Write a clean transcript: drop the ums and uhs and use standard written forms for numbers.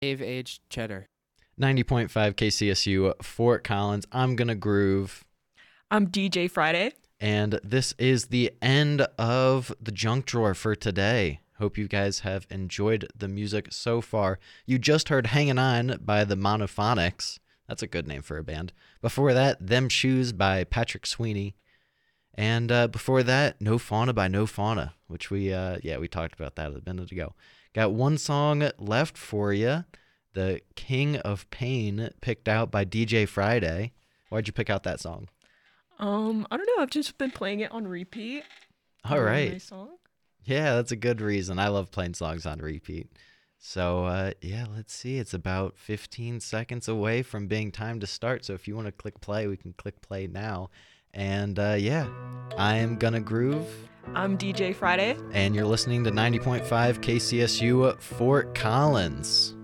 Dave H. Cheddar. 90.5 KCSU, Fort Collins. I'm gonna groove. I'm DJ Friday. And this is the end of the junk drawer for today. Hope you guys have enjoyed the music so far. You just heard Hanging On by the Monophonics. That's a good name for a band. Before that, Them Shoes by Patrick Sweeney. And before that, No Fauna by No Fauna, which we talked about that a minute ago. Got one song left for you. The King of Pain, picked out by DJ Friday. Why'd you pick out that song? I don't know. I've just been playing it on repeat. All right. Nice song. Yeah, that's a good reason. I love playing songs on repeat. So, let's see. It's about 15 seconds away from being time to start. So if you want to click play, we can click play now. And, I am gonna groove. I'm DJ Friday. And you're listening to 90.5 KCSU Fort Collins.